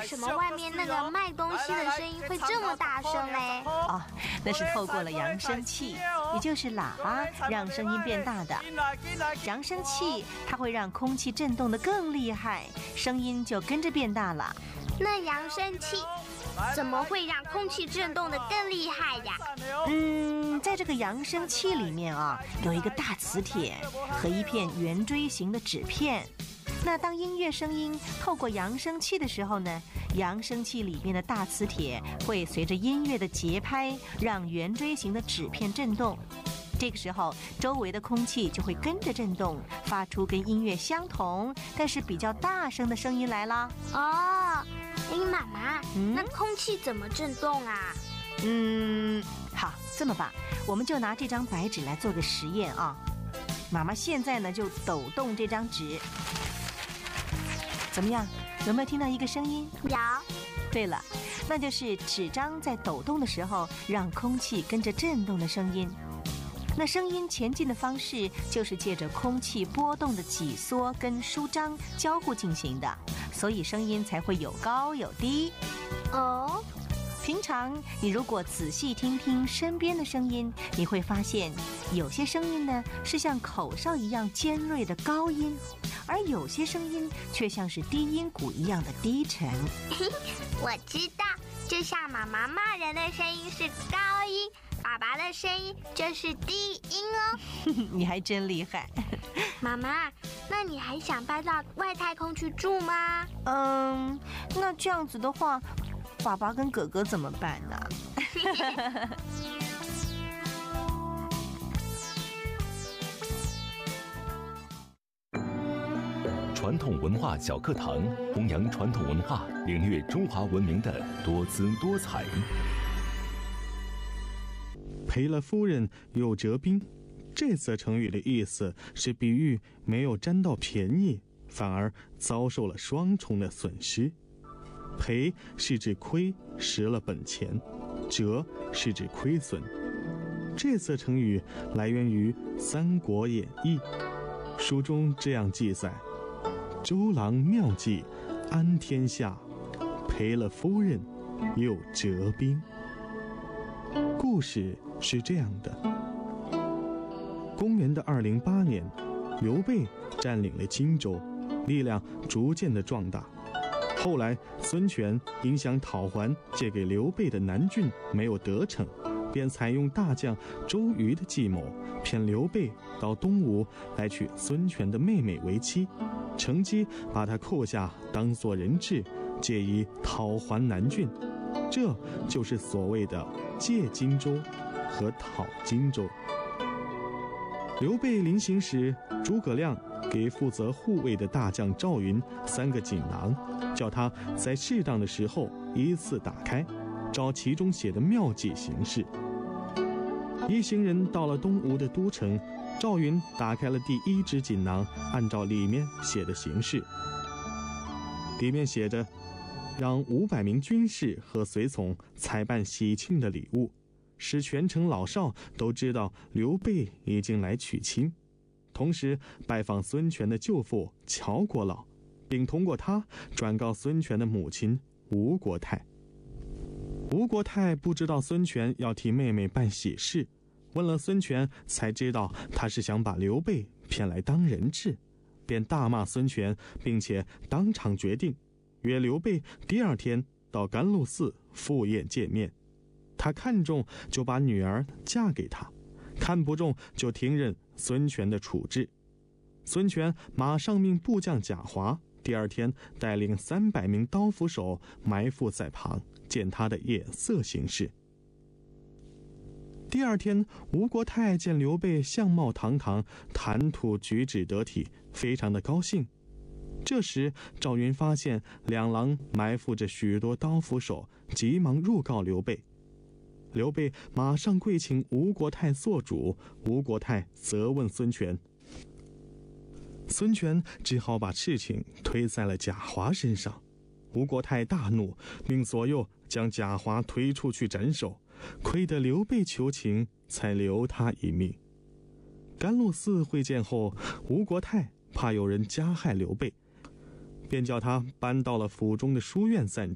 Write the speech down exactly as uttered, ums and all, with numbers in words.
什么外面那个卖东西的声音会这么大声嘞？ 哦，那是透过了扬声器，也就是喇叭，让声音变大的。扬声器它会让空气震动得更厉害，声音就跟着变大了。 那扬声器怎么会让空气震动得更厉害呀？ 嗯，在这个扬声器里面啊，有一个大磁铁和一片圆锥形的纸片。那当音乐声音透过扬声器的时候呢，扬声器里面的大磁铁会随着音乐的节拍，让圆锥形的纸片震动。这个时候，周围的空气就会跟着震动，发出跟音乐相同但是比较大声的声音来啦。 哦，哎，妈妈， 嗯、 那空气怎么震动啊？ 嗯，好，这么吧，我们就拿这张白纸来做个实验啊。妈妈现在呢就抖动这张纸，怎么样？有没有听到一个声音？ 有。 对了，那就是纸张在抖动的时候，让空气跟着震动的声音。那声音前进的方式就是借着空气波动的挤缩跟舒张交互进行的，所以声音才会有高有低。 哦， 平常你如果仔细听听身边的声音，你会发现有些声音呢是像口哨一样尖锐的高音，而有些声音却像是低音鼓一样的低沉。 我知道，就像妈妈骂人的声音是高音，爸爸的声音就是低音哦。 你还真厉害。 妈妈，那你还想搬到外太空去住吗？ 嗯，那这样子的话，爸爸跟哥哥怎么办呢？ 传统文化小课堂，弘扬传统文化，领略中华文明的多姿多彩。 赔了夫人又折兵，这则成语的意思是比喻没有占到便宜，反而遭受了双重的损失。赔是指亏，失了本钱；折是指亏损。这则成语来源于《三国演义》，书中这样记载：周郎妙计安天下，赔了夫人又折兵。故事是这样的：公元的二零八年，刘备占领了荆州，力量逐渐的壮大。后来孙权因想讨还借给刘备的南郡没有得逞，便采用大将周瑜的计谋，骗刘备到东吴来娶孙权的妹妹为妻，乘机把他扣下当作人质，借以讨还南郡。这就是所谓的借荆州和讨荆州。刘备临行时，诸葛亮给负责护卫的大将赵云三个锦囊，叫他在适当的时候依次打开，照其中写的妙计行事。一行人到了东吴的都城，赵云打开了第一只锦囊，按照里面写的行事。里面写着让五百名军士和随从采办喜庆的礼物，使全城老少都知道刘备已经来娶亲，同时拜访孙权的舅父乔国老，并通过他转告孙权的母亲吴国太。吴国太不知道孙权要替妹妹办喜事，问了孙权才知道他是想把刘备骗来当人质，便大骂孙权，并且当场决定约刘备第二天到甘露寺赴宴见面。他看中就把女儿嫁给他，看不中就听任孙权的处置。孙权马上命部将贾华第二天带领三百名刀斧手埋伏在旁，见他的眼色行事。第二天，吴国太见刘备相貌堂堂，谈吐举止得体，非常的高兴。这时赵云发现两廊埋伏着许多刀斧手，急忙入告刘备。刘备马上跪请吴国太做主，吴国太责问孙权。孙权只好把事情推在了贾华身上。吴国太大怒，命左右将贾华推出去斩首，亏得刘备求情，才留他一命。甘露寺会见后，吴国太怕有人加害刘备，便叫他搬到了府中的书院暂